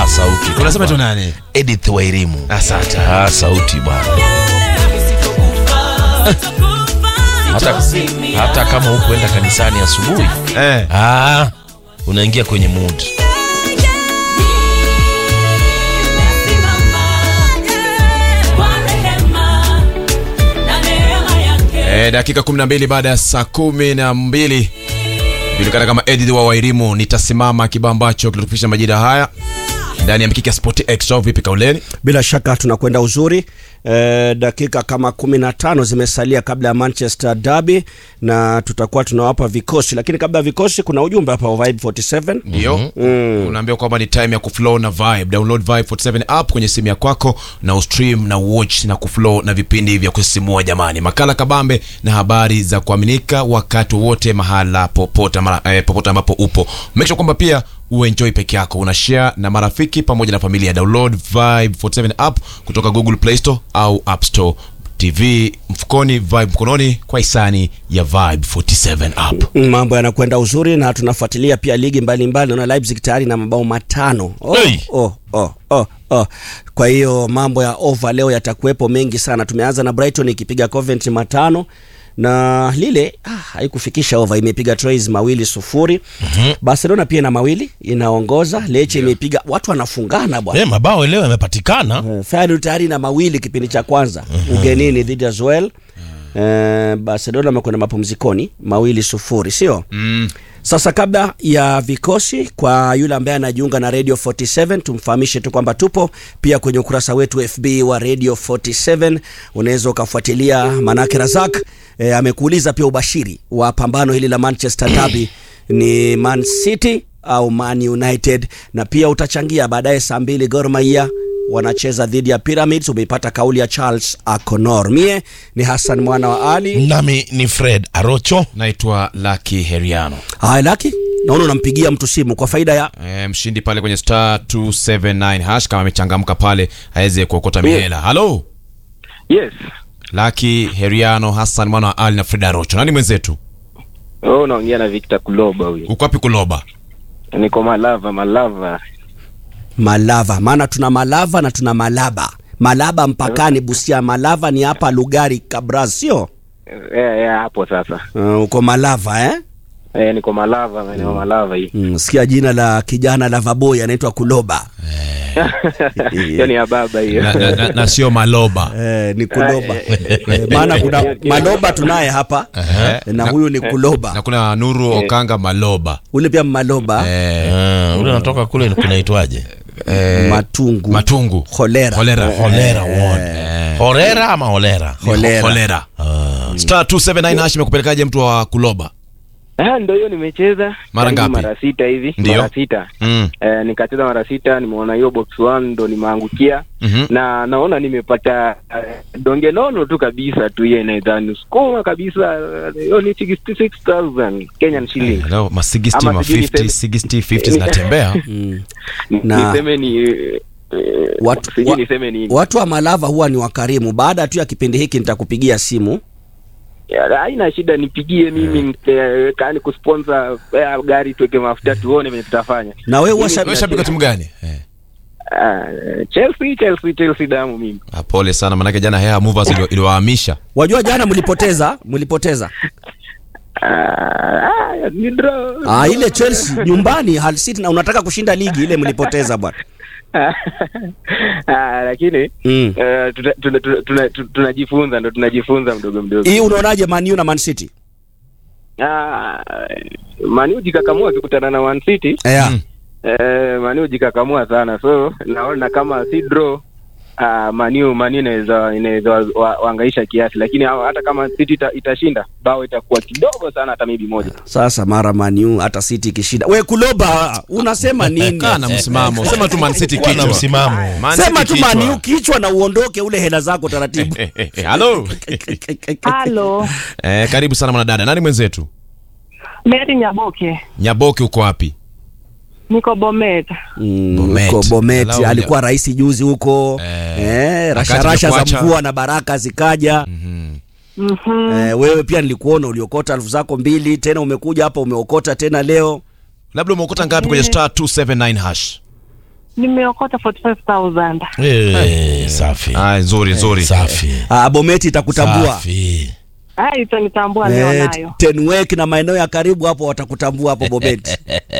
sauti. Unasema tu nani? Edith Wairimu. Asante. Sauti bwana. Hata kama hukuenda kanisani asubuhi, unaingia kwenye mood. Dakika 12 baada ya saa 12. Julikana kama Edith wa Wairimu, nitasimama, kibao ambacho kilitupisha majira haya ndani ya Mikiki ya Sport Extra. Vipi kauleni? Bila shaka tunakwenda uzuri. Dakika kama 15 zimesalia kabla ya Manchester Derby, na tutakuwa tunawapa vikosi, lakini kabla ya vikosi kuna ujumbe hapa wa Vibe 47. Ndio. Unaambia kwamba ni time ya kuflow na Vibe. Download Vibe 47 app kwenye simu yako kwako na ustream na watch na kuflow na vipindi vya kusisimua jamani. Makala kabambe na habari za kuaminika wakati wote mahala popote ambapo upo. Make sure kwamba pia uenjoy peke yako, una share na marafiki pamoja na familia. Download Vibe 47 app kutoka Google Play Store au App Store. TV mfukoni, Vibe mkononi, kwa hisani ya Vibe 47 app. Mambo yanakwenda uzuri na tunafuatilia pia ligi mbalimbali. Na Leipzig tayari na mabao 5. Kwa hiyo mambo ya over leo yatakuwepo mengi sana. Tumeanza na Brighton ikipiga Coventry 5. Na lile haikufikisha over, imepiga Troyes 2-0. Barcelona pia na 2 inaongoza. Lecce imepiga, watu wanafungana bwana. Mabao leo yamepatikana. Feyenoord tayari na 2 kipindi cha kwanza ugenini dhidi ya Zoel. Barcelona wamekwenda mapumzikoni 2-0, sio? Sasa kabla ya vikosi, kwa yule ambaye anajiunga na Radio 47, tumfahamishe tu kwamba tupo pia kwenye ukurasa wetu FB wa Radio 47. Unaweza ukafuatilia, manake Razak amekuuliza pia ubashiri wa pambano hili la Manchester Derby ni Man City au Man United, na pia utachangia baadaye saa 2 Gor Mahia wanacheza dhidi ya Pyramids. Umeipata kauli ya Charles Akonor. Mie ni Hassan mwana wa Ali, nami ni Fred Arocho, naitwa Lucky Heriano. Lucky, naona unampigia mtu simu kwa faida ya mshindi pale kwenye star 279 hash, kama amechangamka pale aweze kuokota mihela. Hello. Yes. Lucky Heriano, Hassan mwana wa Ali na Fred Arocho. Nani mwenzetu? Unaongea na Victor Kuloba huyu. Uko wapi Kuloba? Niko Malava. Malava, maana tuna Malava na tuna Malaba. Malaba mpakani Busia, Malava ni hapa Lugari Kabras, sio? Hapo sasa. Uko Malava niko Malava, maeneo Malava hii. Sikia jina la kijana Lava Boy anaitwa Kuloba. Yani ya baba hiyo. Na sio Maloba. Ni Kuloba. Maana kuna Maloba tunaye hapa. Na huyu ni Kuloba. Na kuna Nuru Okanga Maloba. Ule pia Maloba. Ule anatoka kule kunaitwaje? Matungu. Holera. Holera ama Holera? Holera. Star 279 hash imekupelekaje mtu wa Kuloba? Ndio hiyo nimecheza mara ngapi? Mara 6 hivi. Mara 6. Nikacheza mara 6, nimeona hiyo box 1 ndo nimeangukia. Na naona nimepata donge nono tu kabisa tu, yeye inaidhani sukuma kabisa. Hiyo ni 66,000 Kenyan shillings. Leo ma 60 ma 50 60 zinatembea. Na niseme ni watu wa Malava huwa ni wakarimu. Baada tu ya kipindi hiki nitakupigia simu. Haina shida, nipigie mimi kani kusponsor gari tuweke mafuta tuone vile tutafanya. Na wewe shabiki timu gani? Chelsea damu mimi. Pole sana, manake jana Hair Movers iliwahamisha. Wajua jana mlipoteza. Ni draw. Ile Chelsea nyumbani Hull City, na unataka kushinda ligi ile mlipoteza bwana. Lakini tunajifunza mdogo. Hii unaonaje Man U na Man City? Man U jikakamua kikutana na Man City. Man U jikakamua sana, so naona kama si draw Man U inaweza waangaisha kiasi, lakini hata kama City itashinda bao itakuwa kidogo sana, hata maybe moja. Sasa mara Man U hata City ikishinda. Wewe Kuloba unasema nini? Kana msimamo. Sema tu Man City kichwa. Msimamo. Sema tu Man U kichwa na uondoke ule hela zako taratibu. Hello. Karibu sana mwanadada. Nani mwenzetu? Mary Nyaboke. Nyaboke, uko wapi? Niko Bomet. Bomet. Alikuwa rais juzi huko. Rasharasha za mvua na baraka zikaja. Wewe pia nilikuona uliokota 1000 zako 2, tena umekuja hapa umeokota tena leo. Labda umeokota ngapi kwenye star 279 hash? Nimeokota 45,000. Safi. Nzuri. Safi. Bometi itakutambua. Safi. Itanitambua leo nayo. Tenwek na maeneo ya karibu hapo watakutambua hapo Bometi.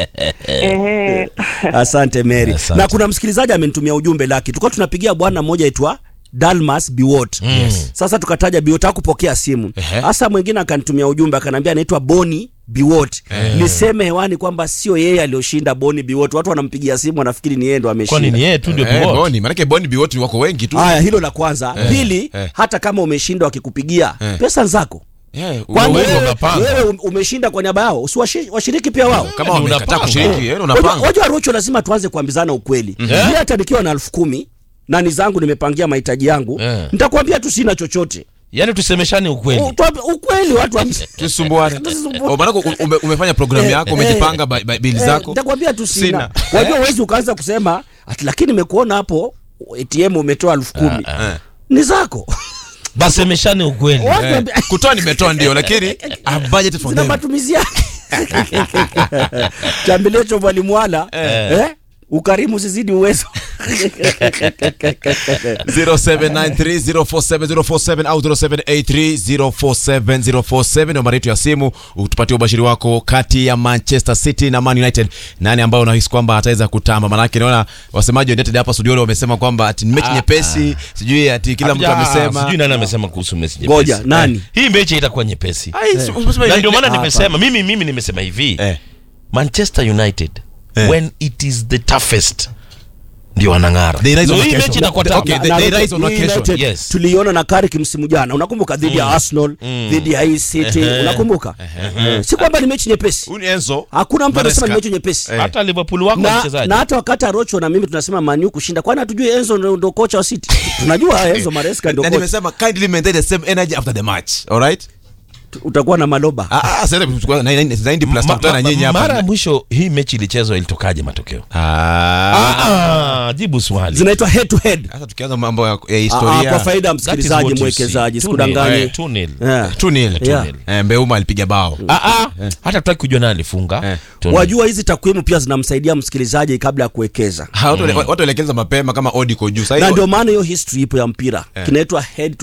Asante Mary. Asante. Na kuna msikilizaji amenitumia ujumbe laki. Tulikuwa tunapigia bwana mmoja aitwa Dalmas Biwot. Sasa tukataja Biwot hakupokea simu. Hasa mwingine akanitumia ujumbe akaniambia anaitwa Boni Biwot. Niseme hewani kwamba sio yeye aliyoshinda Boni Biwot. Watu wanampigia simu wanafikiri ni yeye ndo ameshinda. Kwani ni yeye tu ndio Biwot? Boni, maana Boni Biwot wako wengi tu. Haya, hilo la kwanza. Pili, hata kama umeshinda wakikupigia pesa zako. Kwani wewe umeshinda kwa niaba yao, usiwashiriki pia wao. Kama wamekataa kushiriki, unapanga. Wajua Rocho, lazima tuanze kuambizana ukweli. Mimi hata nikiwa na 10,000 na ni zangu nimepangia mahitaji yangu, nitakwambia tu sina chochote. Yaani tusemeshane ukweli. Ukweli watu tusumbuane. Maana umefanya programu yako, umejipanga bili zako. Nitakwambia tu sina. Wajua uwezi ukaanza kusema ati lakini nimekuona hapo ATM umetoa 10,000. Ni zako. Basi semeshane ukweli. Kutoa nimetoa ndio, lakini budget for them. Matumizi yake. Chambilecho mwalimu wala. Ukarimu sizidi uwezo. 0793047047 au 0783047047 namba yetu ya simu. Utupatie ubashiri wako kati ya Manchester City na Man United. Nani ambao unahisi kwamba ataweza kutamba? Maana yake naona wasemaji wa United hapa studio wamesema kwamba ati mechi nyepesi. Sijui ati kila mtu amesema. Sijui nani amesema kuhusu mechi nyepesi. Ngoja, nani? Hii mechi itakuwa nyepesi. Na ndio maana nimesema mimi nimesema hivi. Manchester United when it is the toughest ndio wanang'ara. They rise on occasion. Yes. Tuliona na Carrick msimu jana. Unakumbuka dhidi ya Arsenal, dhidi ya City, unakumbuka? Si kwamba ni mechi nyepesi. Enzo. Hakuna mtu anasema ni mechi nyepesi. Hata Liverpool wako mchezaji. Na hata wakati Rocho na mimi tunasema Man U kushinda. Kwani hatujui Enzo ndio kocha wa City? Tunajua Enzo Maresca ndio kocha. Na nimesema kindly maintain the same energy after the match. All right? Utakuwa na maloba. Sasa tuchukua 90 plus na nyinyi hapa. Mara mwisho hii mechi ilichezwa ilitokaje matokeo? Jibu swali. Zinaitwa head to head. Sasa tukianza mambo ya historia. Kwa faida ya msikilizaji mwekezaji, sikudanganye. 2-0. Mbeuma alipiga bao. Hata tutaki kujua nani alifunga. Wajua hizi takwimu pia zinamsaidia msikilizaji kabla ya kuwekeza. Watu waelekeza mapema kama odds iko juu. Na ndio maana hiyo history ipo ya mpira. Kinaitwa head